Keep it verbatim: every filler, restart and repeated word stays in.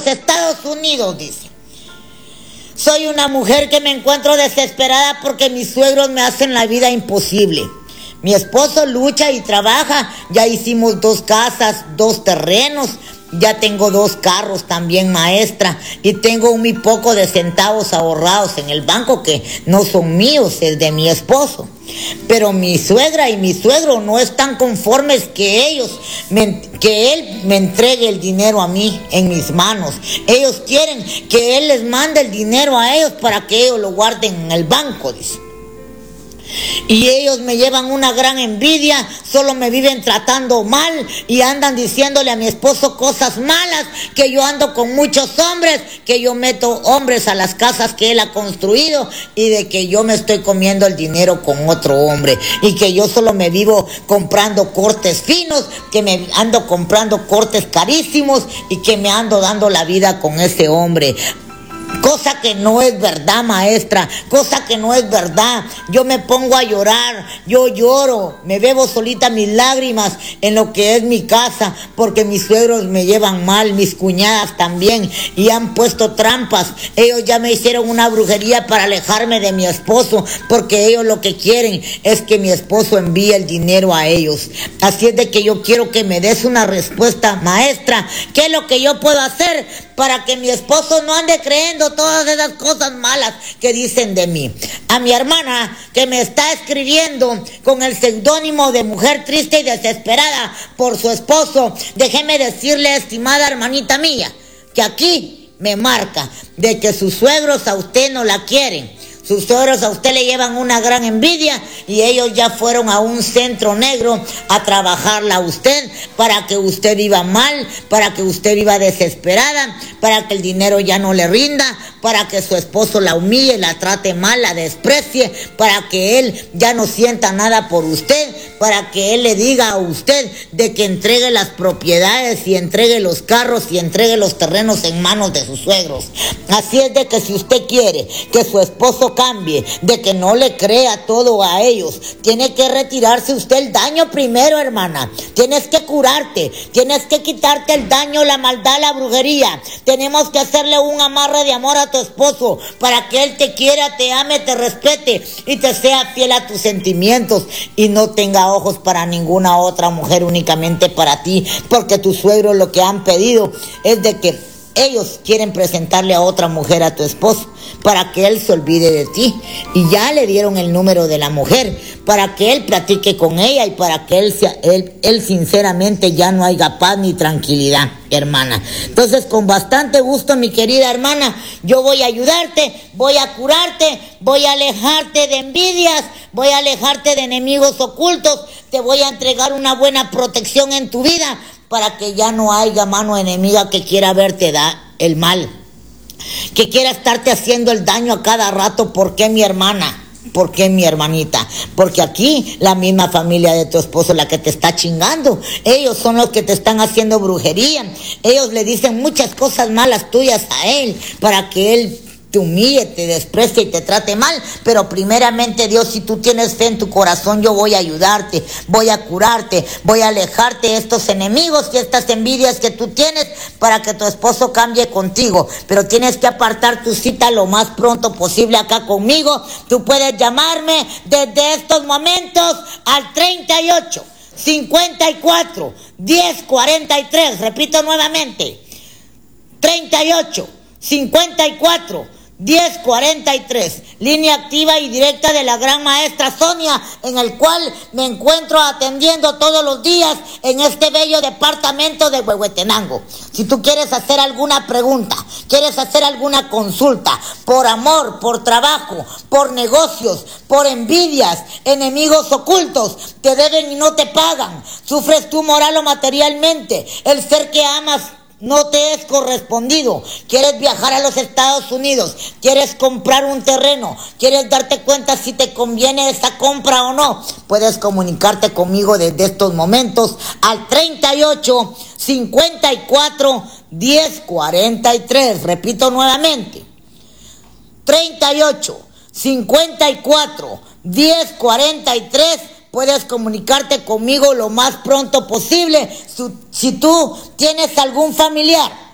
los Estados Unidos, dice. Soy una mujer que me encuentro desesperada porque mis suegros me hacen la vida imposible. Mi esposo lucha y trabaja, ya hicimos dos casas, dos terrenos, ya tengo dos carros también, maestra, y tengo muy poco de centavos ahorrados en el banco que no son míos, es de mi esposo. Pero mi suegra y mi suegro no están conformes que ellos, me, que él me entregue el dinero a mí en mis manos. Ellos quieren que él les mande el dinero a ellos para que ellos lo guarden en el banco, dice. Y ellos me llevan una gran envidia, solo me viven tratando mal y andan diciéndole a mi esposo cosas malas, que yo ando con muchos hombres, que yo meto hombres a las casas que él ha construido y de que yo me estoy comiendo el dinero con otro hombre y que yo solo me vivo comprando cortes finos, que me ando comprando cortes carísimos y que me ando dando la vida con ese hombre. Cosa que no es verdad, maestra, cosa que no es verdad. Yo me pongo a llorar, yo lloro, me bebo solita mis lágrimas en lo que es mi casa, porque mis suegros me llevan mal, mis cuñadas también, y han puesto trampas. Ellos ya me hicieron una brujería para alejarme de mi esposo, porque ellos lo que quieren es que mi esposo envíe el dinero a ellos. Así es de que yo quiero que me des una respuesta, maestra. ¿Qué es lo que yo puedo hacer para que mi esposo no ande creyendo todas esas cosas malas que dicen de mí? A mi hermana que me está escribiendo con el seudónimo de Mujer Triste y Desesperada por su esposo, déjeme decirle, estimada hermanita mía, que aquí me marca de que sus suegros a usted no la quieren. Sus suegros a usted le llevan una gran envidia y ellos ya fueron a un centro negro a trabajarla a usted para que usted viva mal, para que usted viva desesperada, para que el dinero ya no le rinda, para que su esposo la humille, la trate mal, la desprecie, para que él ya no sienta nada por usted, para que él le diga a usted de que entregue las propiedades y entregue los carros y entregue los terrenos en manos de sus suegros. Así es de que si usted quiere que su esposo cambie, de que no le crea todo a ellos, tiene que retirarse usted el daño primero, hermana. Tienes que curarte, tienes que quitarte el daño, la maldad, la brujería. Tenemos que hacerle un amarre de amor a tu esposo para que él te quiera, te ame, te respete y te sea fiel a tus sentimientos y no tenga ojos para ninguna otra mujer, únicamente para ti, porque tus suegros lo que han pedido es de que ellos quieren presentarle a otra mujer a tu esposo para que él se olvide de ti, y ya le dieron el número de la mujer para que él platique con ella y para que él, sea, él, él sinceramente ya no haya paz ni tranquilidad, hermana. Entonces, con bastante gusto, mi querida hermana, yo voy a ayudarte, voy a curarte, voy a alejarte de envidias, voy a alejarte de enemigos ocultos, te voy a entregar una buena protección en tu vida para que ya no haya mano enemiga que quiera verte da el mal, que quiera estarte haciendo el daño a cada rato. ¿Por qué, mi hermana? ¿Por qué, mi hermanita? Porque aquí la misma familia de tu esposo la que te está chingando. Ellos son los que te están haciendo brujería. Ellos le dicen muchas cosas malas tuyas a él para que él te humille, te desprecie y te trate mal. Pero primeramente, Dios, si tú tienes fe en tu corazón, yo voy a ayudarte, voy a curarte, voy a alejarte de estos enemigos y estas envidias que tú tienes para que tu esposo cambie contigo. Pero tienes que apartar tu cita lo más pronto posible acá conmigo. Tú puedes llamarme desde estos momentos al treinta y ocho, cincuenta y cuatro, diez, cuarenta y tres. Repito nuevamente, treinta y ocho, cincuenta y cuatro, diez cuarenta y tres, línea activa y directa de la gran maestra Sonia, en el cual me encuentro atendiendo todos los días en este bello departamento de Huehuetenango. Si tú quieres hacer alguna pregunta, quieres hacer alguna consulta, por amor, por trabajo, por negocios, por envidias, enemigos ocultos, te deben y no te pagan, sufres tú moral o materialmente, el ser que amas no te es correspondido, quieres viajar a los Estados Unidos, quieres comprar un terreno, quieres darte cuenta si te conviene esa compra o no, puedes comunicarte conmigo desde estos momentos al treinta y ocho, cincuenta y cuatro, diez cuarenta y tres. Repito nuevamente, treinta y ocho, cincuenta y cuatro, diez cuarenta y tres. Puedes comunicarte conmigo lo más pronto posible si, si tú tienes algún familiar